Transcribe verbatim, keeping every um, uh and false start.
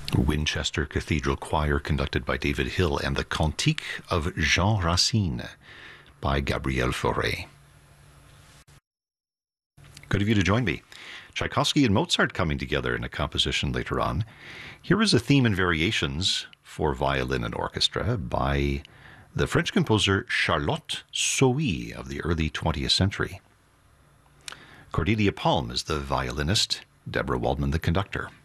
Winchester Cathedral Choir, conducted by David Hill, and the Cantique of Jean Racine by Gabriel Fauré. Good of you to join me. Tchaikovsky and Mozart coming together in a composition later on. Here is a theme and variations for violin and orchestra by the French composer Charlotte Sohi of the early twentieth century. Cordelia Palm is the violinist, Deborah Waldman the conductor.